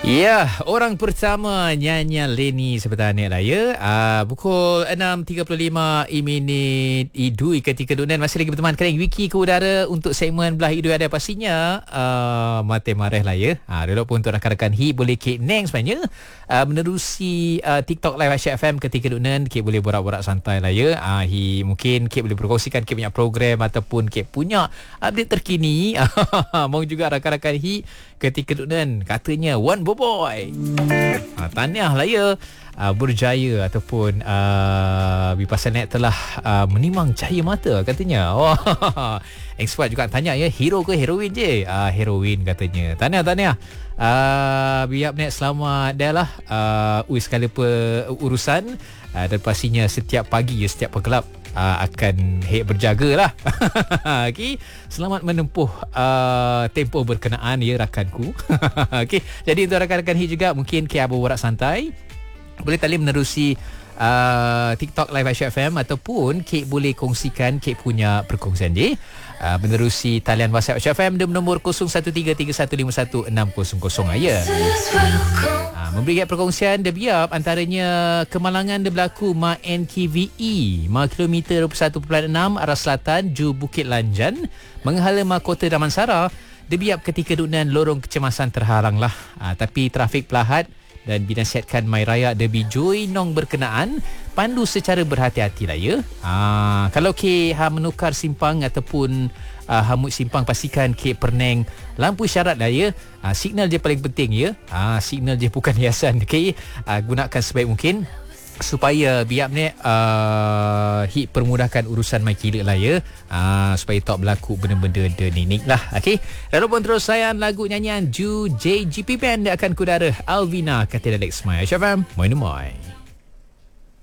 Ya, orang pertama nyanyian Leni sebentar ni raya. Pukul 6.35 minit Idui ketika dunia masih lagi berteman kering Wiki ke udara untuk segmen Belah Idui ada pastinya Mate Mareh lah ya. Dulu pun untuk rakan-rakan Hi boleh Kek Neng sebenarnya menerusi TikTok Live Asia FM ketika dunia Kek boleh borak-borak santai lah ya. Hi mungkin Kek boleh berkongsikan Kek punya program ataupun Kek punya update terkini. Mau juga rakan-rakan Hi ketika dunia katanya One Boy. Tahniah lah ya. Berjaya ataupun Vipassana telah menimang cahaya mata katanya. Wah. Expert juga tanya ya, hero ke heroin je? Heroin katanya. Tahniah. Biar net selamat dah lah. Segala urusan dan pastinya setiap pagi setiap pegelap akan berjaga lah. Okay. Selamat menempuh tempoh berkenaan ya rakanku. Okay. Jadi untuk rakan-rakan Hi juga mungkin Kek borak santai boleh tali menerusi TikTok Live Asia FM ataupun Kek boleh kongsikan Kek punya perkongsian je menerusi talian WhatsApp Asia FM di nombor 0133151600 ya. Memberi perkongsian dia biar antaranya kemalangan dia berlaku Ma NKVE Ma kilometer 21.6 arah selatan Ju Bukit Lanjan menghala Ma Kota Damansara dia biar ketika dunan lorong kecemasan terhalang lah. Tapi trafik pelahat dan dinasihatkan mai raya Derby Joy Nong berkenaan pandu secara berhati-hati lah ya. Kalau Kek menukar simpang ataupun hamut simpang pastikan Kek perneng lampu isyarat lah ya. Signal je paling penting ya. Signal je bukan hiasan. Okay? Gunakan sebaik mungkin supaya biar ni Hit permudahkan urusan mai kira lah ya. Supaya tak berlaku benda-benda denik lah. Okay. Lalu pun terus layan lagu nyanyian Ju JGP Band dia akan kudara Alvina Katila Lex Mai Syafam Moi.